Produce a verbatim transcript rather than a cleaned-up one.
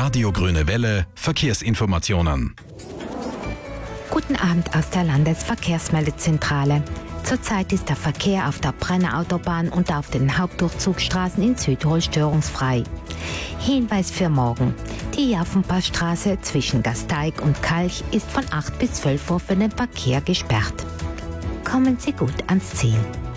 Radio Grüne Welle, Verkehrsinformationen. Guten Abend aus der Landesverkehrsmeldezentrale. Zurzeit ist der Verkehr auf der Brenner-Autobahn und auf den Hauptdurchzugsstraßen in Südtirol störungsfrei. Hinweis für morgen. Die Jaffenpassstraße zwischen Gasteig und Kalch ist von acht bis zwölf Uhr für den Verkehr gesperrt. Kommen Sie gut ans Ziel.